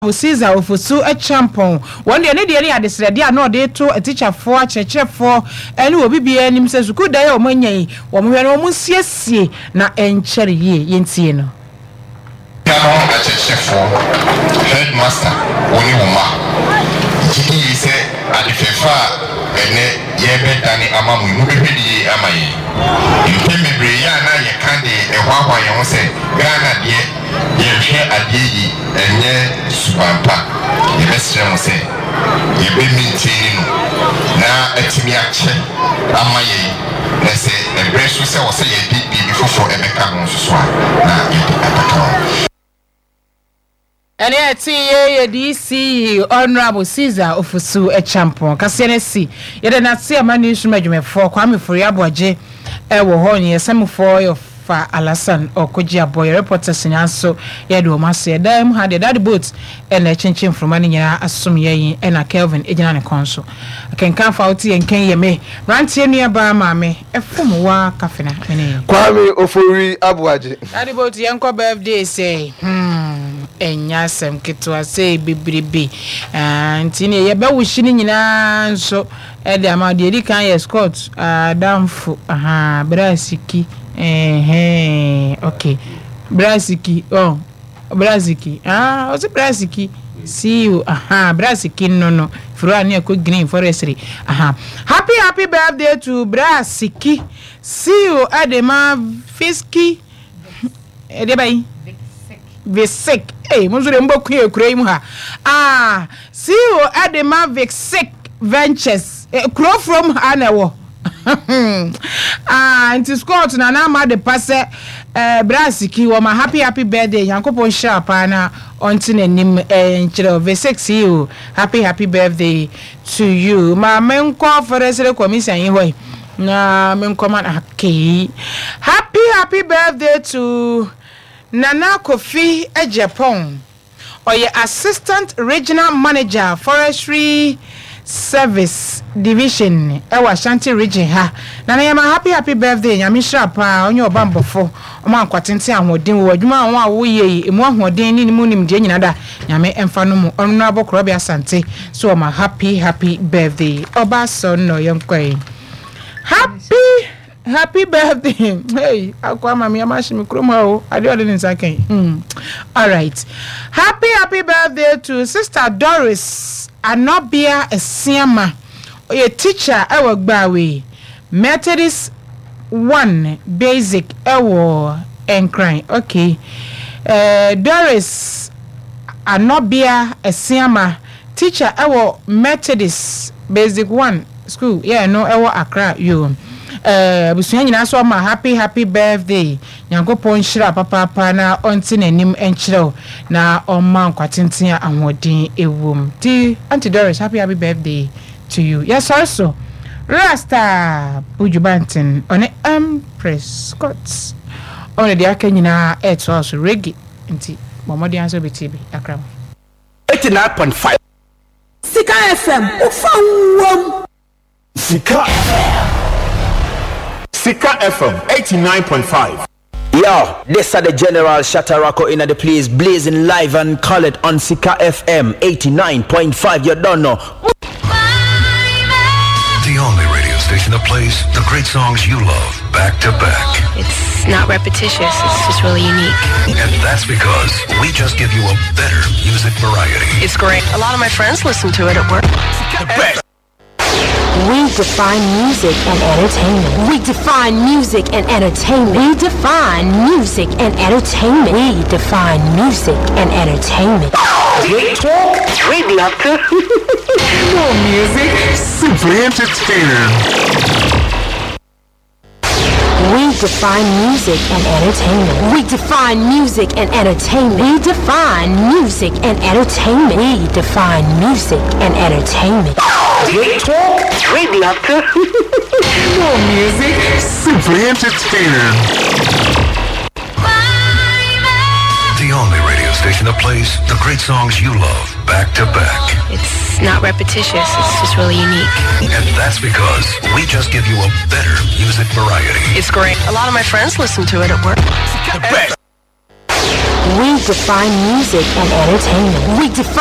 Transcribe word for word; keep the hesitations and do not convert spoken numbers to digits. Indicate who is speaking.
Speaker 1: Caesar ofusu a champion one day ne de ne adesrede a no de to a teacher for a cheche for ene obi bia nim se suku da ya omanyan wo mhwe no mu siesie na enchere ye yentie no
Speaker 2: Kano a cheche for headmaster oni woma jiki se adefefa ene yebe dani amamu mu bebedi amaye yute mebre ya na ye kande ehwahwa ye ho se Ghana de ye hwe adeyi enye subampa ye besre mo se ye be mintini no na atimi ache amaye na se ebre so se wo se ye di bibi fofo ebeka ho so na ye ataka
Speaker 1: Ene ati ye D C Honorable Caesar ofusu a champion kase ne si ye de na se amani nsu adwumefo Kwame Foriaboaje e wo ho ne semfo yo fa Alasan Okoji Aboy reporters nyanso ye de o mase dam ha de that boat ene chinchin from ani nyina asom ye ena Kelvin ejina ne konso kenkan fa oti enken ye me rantie nua ba ma me efom wa kafena ene
Speaker 3: Kwame Foriaboaje
Speaker 1: that boat ye nko birthday say hmm enya sem ketwa say bibribi antini ye be wushi ni nyina nso e de ama de di kan ye Scott adamfo aha brasiki eh eh okay brasiki oh brasiki ah o se brasiki see you aha brasiki no no furu ani ko green forestry aha happy happy birthday to brasiki see you adema fiski e de bai Visic eh muzure mboku ekura imu ha ah see you adema Visic Ventures ekura from anewo ah anti Scott na na ma de passe eh brasiki wo ma happy happy birthday yankopon sharp na onti nanim eh nchire Visic see you happy happy birthday to you ma menko forestry commission yi hoy na menko man okay happy happy birthday to Nana Kofi a Japan or your assistant regional manager forestry service division ewa Shanti region ha nana yama happy happy birthday nyame shrapa onye obambofo oma nkwatente ahodin wo adwuma won a wo ye emu ahodin ni mu nim de nyina da nyame emfa no mu onno abokro bia asante so ma happy happy birthday oba so no yonkwai happy Happy birthday. Hey, akwa mami amashimi kroma o. Ade ode ni nsaken. Hmm. All right. Happy happy birthday to Sister Doris Anobia Esiama. Oye teacher ewo gbawe. Methodist one basic ewo enkran. Okay. Uh, Doris Anobia Esiama teacher ewo Methodist basic one school. Yeah, no ewo Accra you. Eh busunya nyina so ma happy happy birthday nyankopon hira papa papa na onti nanim enchiro na omma nkwatenten ahodin ewom ti Auntie Doris happy happy birthday to you. Yes also Rasta Bujubantin on Empress Scott on the aka nyina eto also reggae nti momodi anso betibi akram
Speaker 4: eighty-nine point five
Speaker 5: Sika F M ufawom
Speaker 4: Sika Sika F M eighty-nine point five.
Speaker 6: Yo, this are the General Shatarako in the place blazing live and colored on Sika F M eighty-nine point five. You don't know.
Speaker 7: The only radio station that plays the great songs you love back to back.
Speaker 8: It's not repetitious, it's just really unique.
Speaker 7: And that's because we just give you a better music variety.
Speaker 8: It's great. A lot of my friends listen to it at work.
Speaker 7: The best.
Speaker 5: We define music and entertainment. We define music and entertainment. We define music and entertainment. We define music and entertainment.
Speaker 4: Great talk, great laughter. More music, simply entertaining.
Speaker 5: We define music and entertainment. We define music and entertainment. We define music and entertainment. We define music and entertainment.
Speaker 4: Great talk, great laughter. More music, simply entertaining.
Speaker 7: The only radio station that plays the great songs you love back to back.
Speaker 8: It's not repetitious, it's just really unique.
Speaker 7: And that's because we just give you a better music variety.
Speaker 8: It's great. A lot of my friends listen to it at work.
Speaker 7: The best.
Speaker 5: We define music and entertainment. We define